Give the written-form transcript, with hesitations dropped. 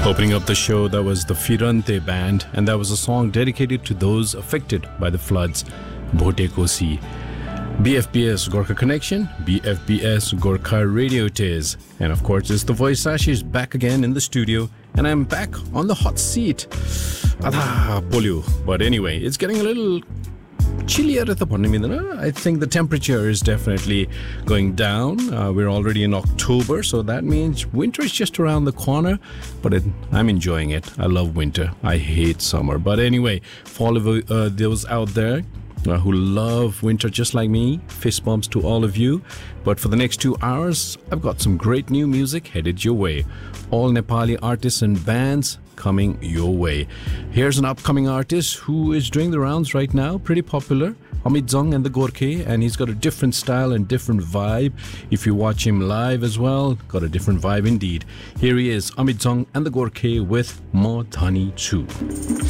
Opening up the show, that was the Firante Band, and that was a song dedicated to those affected by the floods. Bhote Kosi. BFBS Gorkha Connection, BFBS Gorkha Radio it is. And of course, it's the voice Ashish back again in the studio, and I'm back on the hot seat. But anyway, it's getting a little chillier. I think the temperature is definitely going down. We're already in October, so that means winter is just around the corner. But I'm enjoying it. I love winter. I hate summer. But anyway, for all of those out there who love winter just like me, fist bumps to all of you. But for the next 2 hours, I've got some great new music headed your way. All Nepali artists and bands coming your way. Here's an upcoming artist who is doing the rounds right now, pretty popular, Amit Zong and the Gorkhe, and he's got a different style and different vibe. If you watch him live as well, got a different vibe indeed. Here he is, Amit Zong and the Gorkhe with Ma Dhani Chu.